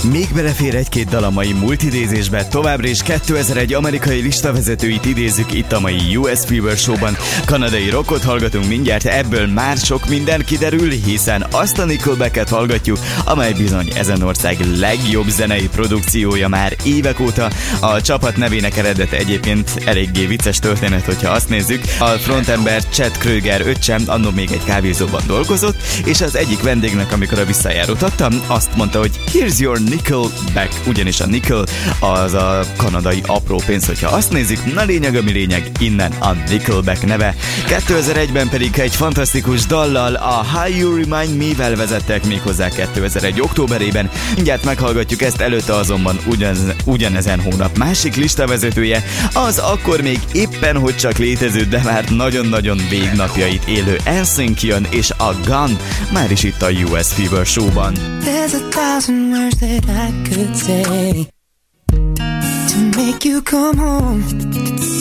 Még belefér egy-két dal a mai multidézésbe, továbbra is 2001 amerikai listavezetőit idézzük itt a mai US Fever Show-ban. Kanadai rockot hallgatunk mindjárt, ebből már sok minden kiderül, hiszen azt a Nickelbacket hallgatjuk, amely bizony ezen ország legjobb zenei produkciója már évek óta. A csapat nevének eredete egyébként eléggé vicces történet, hogyha azt nézzük. A frontember Chad Kroeger öccse annó még egy kávézóban dolgozott, és az egyik vendégnek, amikor a visszajárót adtam, azt mondta, hogy here's your Nickelback, ugyanis a nickel az a kanadai apró pénz, hogyha azt nézzük, na lényeg ami lényeg, innen a Nickelback neve. 2001-ben pedig egy fantasztikus dallal, a How You Remind Me-vel vezettek méghozzá 2001 októberében. Mindjárt meghallgatjuk ezt, előtte azonban ugyanezen hónap másik listavezetője, az akkor még éppen hogy csak létező, de már nagyon-nagyon végnapjait élő NSYNC jön, és a Gun már is itt a US Fever Show-ban. There's 1,000 words that I could say to make you come home.